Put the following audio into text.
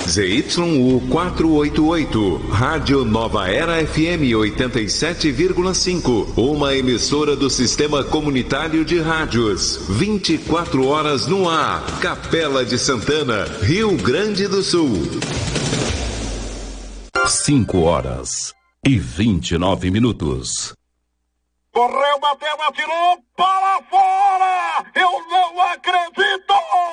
ZYU 488, Rádio Nova Era FM 87,5, uma emissora do Sistema Comunitário de Rádios, 24 horas no ar, Capela de Santana, Rio Grande do Sul. 5h29. Correu, bateu, atirou, para fora! Eu não acredito!